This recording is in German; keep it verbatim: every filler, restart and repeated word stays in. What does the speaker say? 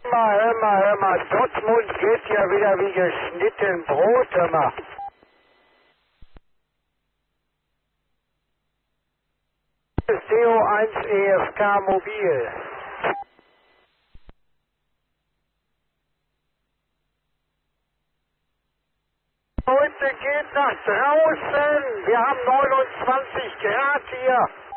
mal, hör mal, hör mal. Dortmund geht ja wieder wie geschnitten Brot, hör mal. D O eins E F K Mobil. Heute geht nach draußen. Wir haben neunundzwanzig Grad hier.